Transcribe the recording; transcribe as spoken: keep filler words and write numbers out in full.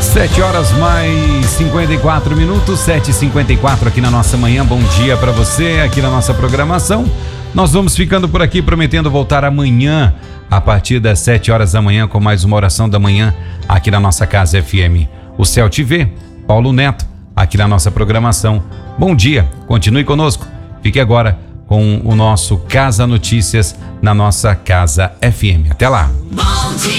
Sete horas mais cinquenta e quatro minutos, sete e cinquenta e quatro aqui na nossa manhã. Bom dia para você aqui na nossa programação. Nós vamos ficando por aqui, prometendo voltar amanhã a partir das sete horas da manhã com mais uma oração da manhã aqui na nossa Casa F M. O Céu Te Vê, Paulo Neto, aqui na nossa programação. Bom dia, continue conosco. Fique agora com o nosso Casa Notícias na nossa Casa F M. Até lá. Bom dia.